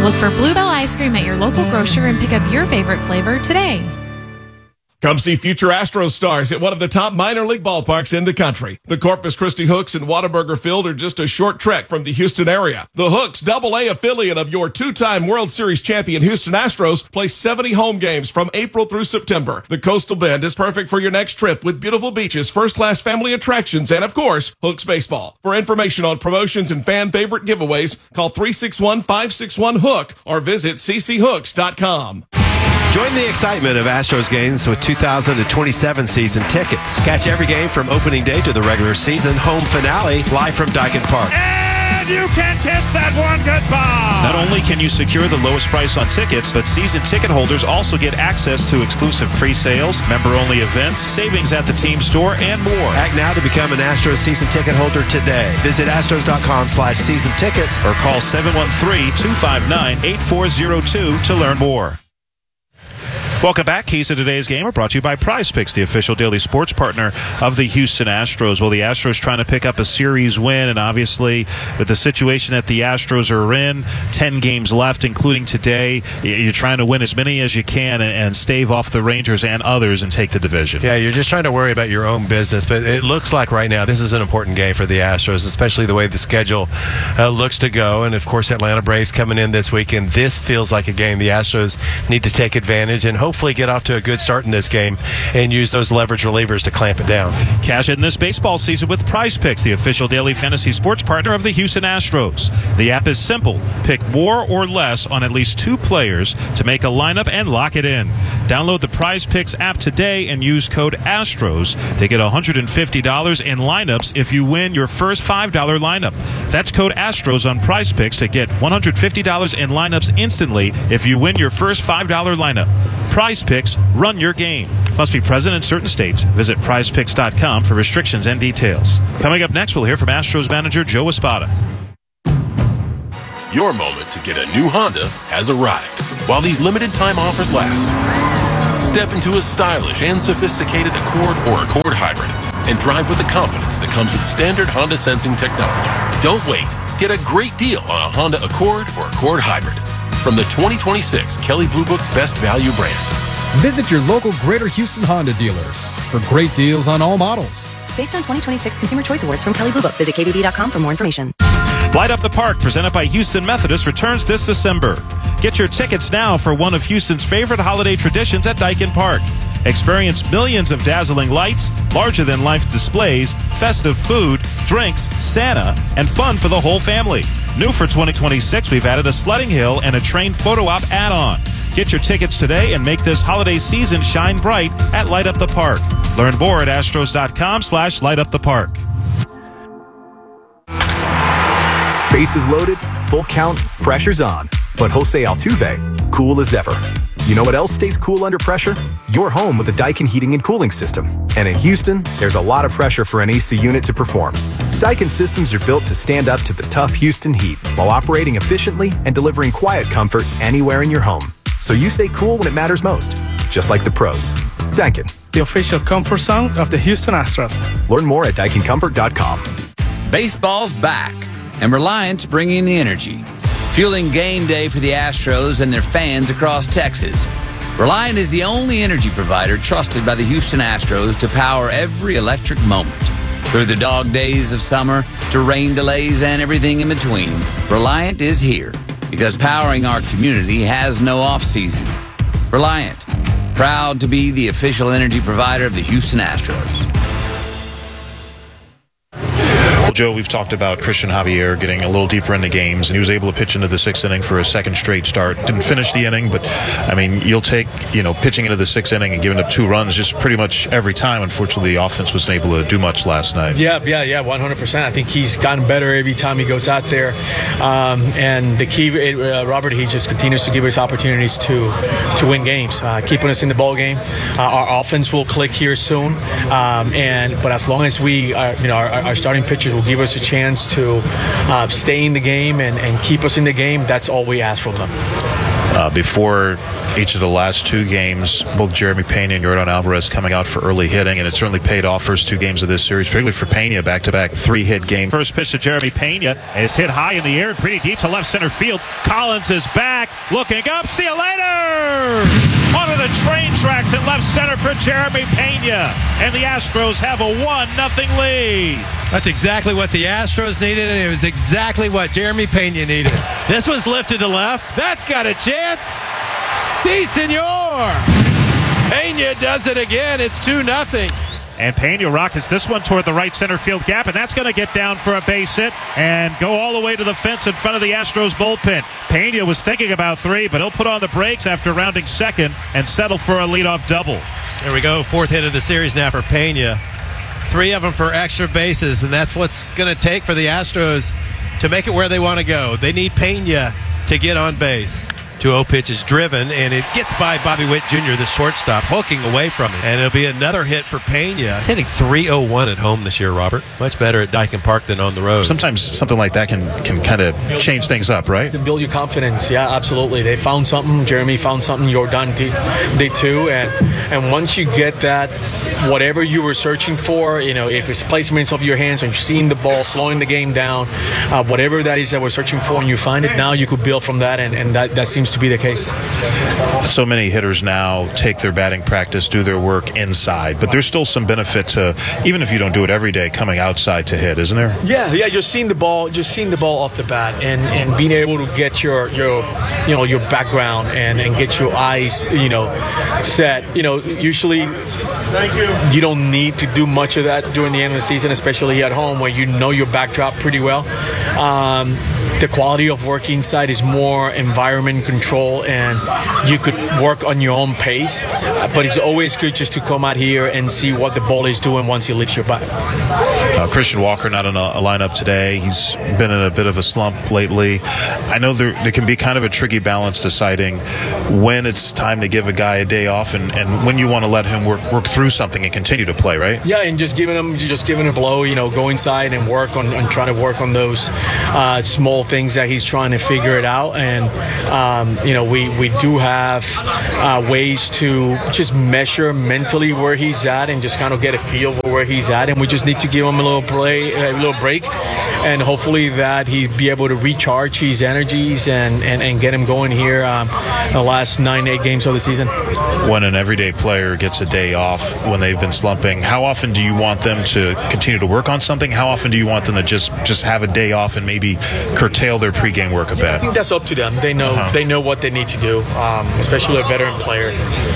Look for Bluebell ice cream at your local grocer and pick up your favorite flavor today. Come see future Astros stars at one of the top minor league ballparks in the country. The Corpus Christi Hooks and Whataburger Field are just a short trek from the Houston area. The Hooks, AA affiliate of your two-time World Series champion Houston Astros, play 70 home games from April through September. The Coastal Bend is perfect for your next trip with beautiful beaches, first-class family attractions, and, of course, Hooks baseball. For information on promotions and fan-favorite giveaways, call 361-561-HOOK or visit cchooks.com. Join the excitement of Astros games with 2027 season tickets. Catch every game from opening day to the regular season home finale live from Daikin Park. And you can kiss that one goodbye. Not only can you secure the lowest price on tickets, but season ticket holders also get access to exclusive free sales, member-only events, savings at the team store, and more. Act now to become an Astros season ticket holder today. Visit astros.com/season tickets or call 713-259-8402 to learn more. Welcome back. Keys to today's game are brought to you by Prize Picks, the official daily sports partner of the Houston Astros. Well, the Astros trying to pick up a series win, and obviously with the situation that the Astros are in, 10 games left, including today, you're trying to win as many as you can and stave off the Rangers and others and take the division. Yeah, you're just trying to worry about your own business, but it looks like right now this is an important game for the Astros, especially the way the schedule looks to go. And, of course, Atlanta Braves coming in this weekend. This feels like a game the Astros need to take advantage and hopefully get off to a good start in this game and use those leverage relievers to clamp it down. Cash in this baseball season with Prize Picks, the official daily fantasy sports partner of the Houston Astros. The app is simple. Pick more or less on at least two players to make a lineup and lock it in. Download the Prize Picks app today and use code ASTROS to get $150 in lineups if you win your first $5 lineup. That's code ASTROS on Prize Picks to get $150 in lineups instantly if you win your first $5 lineup. Prize Picks, run your game. Must be present in certain states. Visit prizepicks.com for restrictions and details. Coming up next, we'll hear from Astros manager Joe Espada. Your moment to get a new Honda has arrived. While these limited time offers last, step into a stylish and sophisticated Accord or Accord Hybrid and drive with the confidence that comes with standard Honda sensing technology. Don't wait. Get a great deal on a Honda Accord or Accord Hybrid from the 2026 Kelley Blue Book Best Value brand. Visit your local Greater Houston Honda dealers for great deals on all models. Based on 2026 Consumer Choice Awards from Kelley Blue Book. Visit KBB.com for more information. Light Up the Park, presented by Houston Methodist, returns this December. Get your tickets now for one of Houston's favorite holiday traditions at Daikin Park. Experience millions of dazzling lights, larger-than-life displays, festive food, drinks, Santa, and fun for the whole family. New for 2026, we've added a sledding hill and a train photo op add-on. Get your tickets today and make this holiday season shine bright at Light Up the Park. Learn more at astros.com/lightupthepark. Bases loaded, full count, pressure's on. But Jose Altuve, cool as ever. You know what else stays cool under pressure? Your home with a Daikin heating and cooling system. And in Houston, there's a lot of pressure for an AC unit to perform. Daikin systems are built to stand up to the tough Houston heat while operating efficiently and delivering quiet comfort anywhere in your home. So you stay cool when it matters most, just like the pros. Daikin, the official comfort zone of the Houston Astros. Learn more at DaikinComfort.com. Baseball's back, and Reliant's bringing the energy, fueling game day for the Astros and their fans across Texas. Reliant is the only energy provider trusted by the Houston Astros to power every electric moment. Through the dog days of summer to rain delays and everything in between, Reliant is here because powering our community has no off-season. Reliant, proud to be the official energy provider of the Houston Astros. Well, Joe, we've talked about Christian Javier getting a little deeper into games, and he was able to pitch into the sixth inning for a second straight start. Didn't finish the inning, but, I mean, you'll take, pitching into the sixth inning and giving up 2 runs just pretty much every time. Unfortunately, the offense wasn't able to do much last night. Yeah, 100%. I think he's gotten better every time he goes out there. And the key, Robert, he just continues to give us opportunities to win games, keeping us in the ball game. Our offense will click here soon. But as long as we, our starting pitchers will give us a chance to stay in the game and keep us in the game, that's all we ask from them. Before each of the last two games, both Jeremy Pena and Yordan Alvarez coming out for early hitting, and it certainly paid off first two games of this series, particularly for Pena, back-to-back 3-hit game. First pitch to Jeremy Pena is hit high in the air and pretty deep to left center field. Collins is back, looking up. See you later! Onto the train tracks at left center for Jeremy Pena, and the Astros have a 1-0 lead. That's exactly what the Astros needed, and it was exactly what Jeremy Pena needed. This was lifted to left. That's got a chance. Si, senor. Pena does it again. It's 2-0. And Pena rockets this one toward the right center field gap, and that's going to get down for a base hit and go all the way to the fence in front of the Astros bullpen. Pena was thinking about 3, but he'll put on the brakes after rounding second and settle for a leadoff double. There we go. 4th hit of the series now for Pena. 3 of them for extra bases, and that's what's going to take for the Astros to make it where they want to go. They need Pena to get on base. 2-0 pitch is driven, and it gets by Bobby Witt Jr., the shortstop, hooking away from it. And it'll be another hit for Pena. He's hitting .301 at home this year, Robert. Much better at Dyken Park than on the road. Sometimes something like that can kind of change things up, right? To build your confidence, yeah, absolutely. They found something. Jeremy found something. Yordan did too. And once you get that, whatever you were searching for, if it's placements of your hands and you're seeing the ball, slowing the game down, whatever that is that we're searching for, and you find it, now you could build from that, and that seems to be the case. So many hitters now take their batting practice, do their work inside, but there's still some benefit to, even if you don't do it every day, coming outside to hit, isn't there? Yeah, just seeing the ball off the bat, and being able to get your background and get your eyes, set. Usually you don't need to do much of that during the end of the season, especially at home where you know your backdrop pretty well. The quality of work inside is more environment control, and you could work on your own pace, but it's always good just to come out here and see what the ball is doing once it leaves your bat. Christian Walker not in a lineup today. He's been in a bit of a slump lately. I know there can be kind of a tricky balance deciding when it's time to give a guy a day off and when you want to let him work through something and continue to play, right? Yeah, and just giving a blow, go inside and work on trying to work on those small things that he's trying to figure it out. And we do have ways to just measure mentally where he's at and just kind of get a feel for where he's at, and we just need to give him a little break, and hopefully that he'd be able to recharge his energies and get him going here the last 9-8 games of the season. When an everyday player gets a day off when they've been slumping, how often do you want them to continue to work on something? How often do you want them to just have a day off and maybe curtail their pregame work a bit? I think that's up to them. They know what they need to do, especially a veteran player.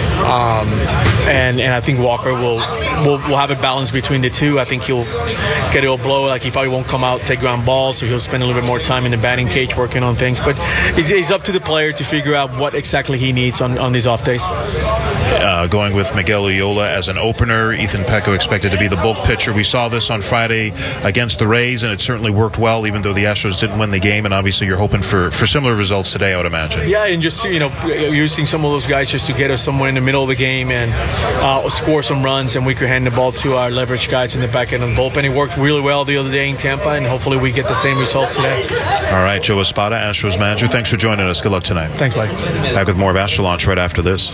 And I think Walker will have a balance between the two. I think he'll get a blow. Like, he probably won't come out, take ground balls, so he'll spend a little bit more time in the batting cage working on things. But it's up to the player to figure out what exactly he needs on these off days. Going with Miguel Loyola as an opener, Ethan Pecco expected to be the bulk pitcher. We saw this on Friday against the Rays, and it certainly worked well, even though the Astros didn't win the game. And obviously you're hoping for similar results today, I would imagine. Yeah, and just using some of those guys just to get us somewhere in the middle of the game and score some runs, and we could hand the ball to our leverage guys in the back end of the bullpen. It worked really well the other day in Tampa, and hopefully we get the same result today. All right, Joe Espada, Astros manager, thanks for joining us. Good luck tonight. Thanks, Mike. Back with more of Astro Launch right after this.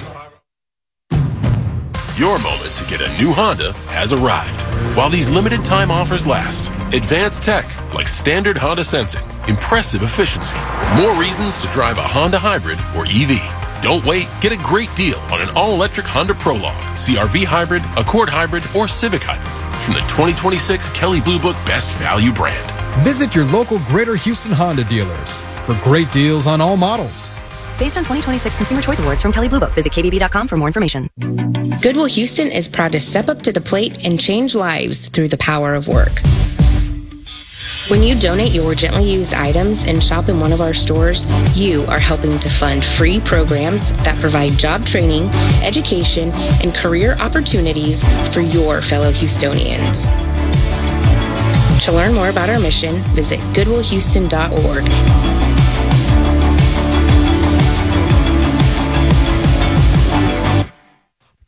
Your moment to get a new Honda has arrived. While these limited time offers last, advanced tech like standard Honda sensing, impressive efficiency, more reasons to drive a Honda hybrid or EV. Don't wait. Get a great deal on an all-electric Honda Prologue, CR-V hybrid, Accord hybrid, or Civic hybrid from the 2026 Kelley Blue Book Best Value brand. Visit your local Greater Houston Honda dealers for great deals on all models. Based on 2026 Consumer Choice Awards from Kelley Blue Book. Visit KBB.com for more information. Goodwill Houston is proud to step up to the plate and change lives through the power of work. When you donate your gently used items and shop in one of our stores, you are helping to fund free programs that provide job training, education, and career opportunities for your fellow Houstonians. To learn more about our mission, visit goodwillhouston.org.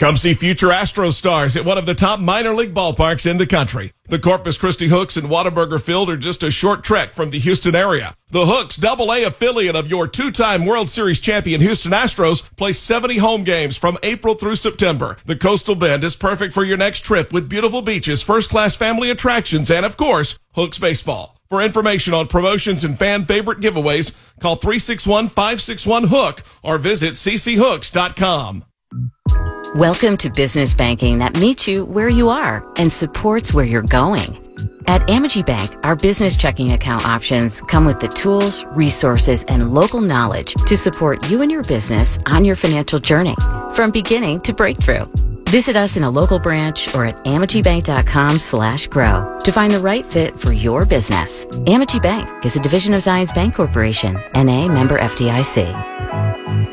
Come see future Astros stars at one of the top minor league ballparks in the country. The Corpus Christi Hooks and Whataburger Field are just a short trek from the Houston area. The Hooks, AA affiliate of your two-time World Series champion Houston Astros, play 70 home games from April through September. The Coastal Bend is perfect for your next trip with beautiful beaches, first-class family attractions, and, of course, Hooks baseball. For information on promotions and fan favorite giveaways, call 361-561-HOOK or visit cchooks.com. Welcome to business banking that meets you where you are and supports where you're going. At Amegy Bank, our business checking account options come with the tools, resources, and local knowledge to support you and your business on your financial journey, from beginning to breakthrough. Visit us in a local branch or at AmeGBank.com/grow to find the right fit for your business. Amegy Bank is a division of Zions Bank Corporation, N.A. member FDIC.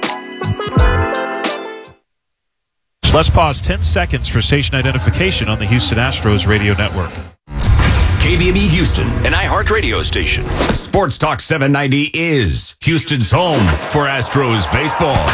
Let's pause 10 seconds for station identification on the Houston Astros radio network. KBME Houston, an iHeart radio station. Sports Talk 790 is Houston's home for Astros baseball.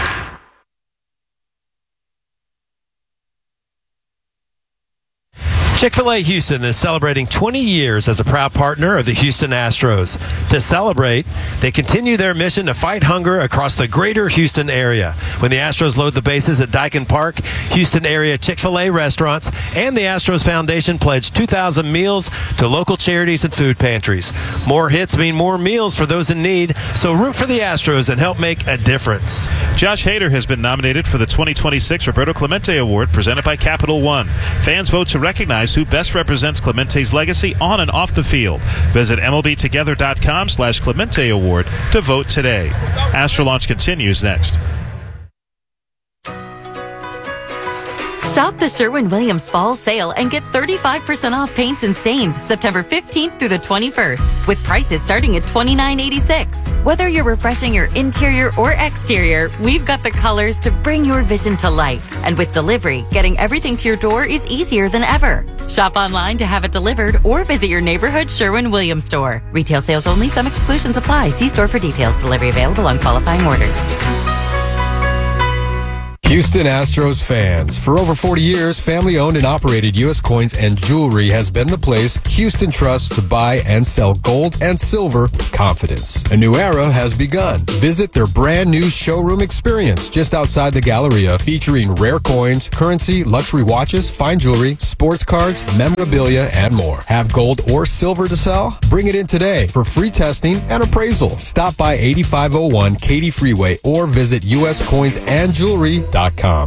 Chick-fil-A Houston is celebrating 20 years as a proud partner of the Houston Astros. To celebrate, they continue their mission to fight hunger across the greater Houston area. When the Astros load the bases at Dyken Park, Houston area Chick-fil-A restaurants and the Astros Foundation pledge 2,000 meals to local charities and food pantries. More hits mean more meals for those in need, so root for the Astros and help make a difference. Josh Hader has been nominated for the 2026 Roberto Clemente Award presented by Capital One. Fans vote to recognize who best represents Clemente's legacy on and off the field. Visit MLBtogether.com/Clemente Award to vote today. Astro Launch continues next. Shop the Sherwin-Williams Fall Sale and get 35% off paints and stains September 15th through the 21st, with prices starting at $29.86. Whether you're refreshing your interior or exterior, we've got the colors to bring your vision to life. And with delivery, getting everything to your door is easier than ever. Shop online to have it delivered or visit your neighborhood Sherwin-Williams store. Retail sales only. Some exclusions apply. See store for details. Delivery available on qualifying orders. Houston Astros fans. For over 40 years, family-owned and operated U.S. Coins and Jewelry has been the place Houston trusts to buy and sell gold and silver confidence. A new era has begun. Visit their brand new showroom experience just outside the Galleria, featuring rare coins, currency, luxury watches, fine jewelry, sports cards, memorabilia, and more. Have gold or silver to sell? Bring it in today for free testing and appraisal. Stop by 8501 Katy Freeway or visit uscoinsandjewelry.com.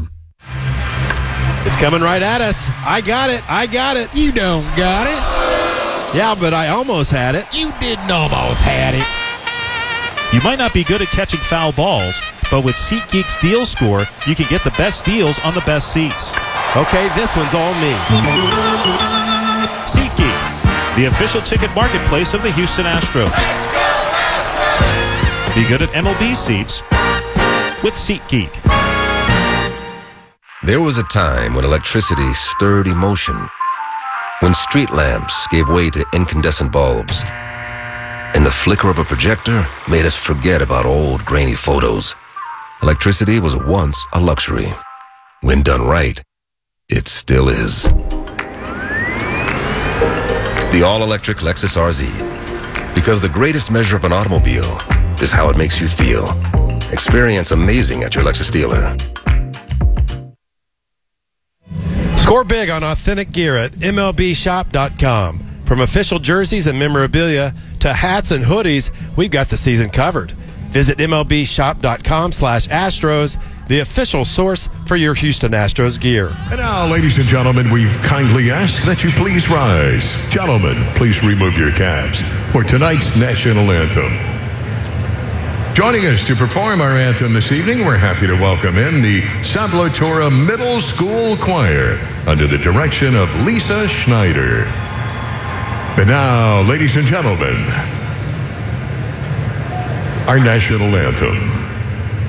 It's coming right at us. I got it. You don't got it. Yeah, but I almost had it. You didn't almost had it. You might not be good at catching foul balls, but with SeatGeek's Deal Score, you can get the best deals on the best seats. Okay, this one's all me. SeatGeek, the official ticket marketplace of the Houston Astros. Let's go, Astros! Be good at MLB seats with SeatGeek. There was a time when electricity stirred emotion, when street lamps gave way to incandescent bulbs, and the flicker of a projector made us forget about old grainy photos. Electricity was once a luxury. When done right, it still is. The all-electric Lexus RZ. Because the greatest measure of an automobile is how it makes you feel. Experience amazing at your Lexus dealer. Score big on authentic gear at MLBshop.com. From official jerseys and memorabilia to hats and hoodies, we've got the season covered. Visit MLBshop.com/Astros, the official source for your Houston Astros gear. And now, ladies and gentlemen, we kindly ask that you please rise. Gentlemen, please remove your caps for tonight's national anthem. Joining us to perform our anthem this evening, we're happy to welcome in the Sablatura Middle School Choir under the direction of Lisa Schneider. And now, ladies and gentlemen, our national anthem.